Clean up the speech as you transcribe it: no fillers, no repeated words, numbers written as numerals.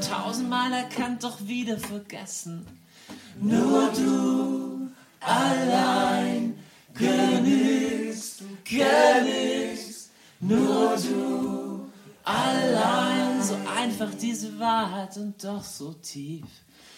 tausendmal erkannt, doch wieder vergessen. Nur du allein genügst, nur du allein. So einfach diese Wahrheit und doch so tief.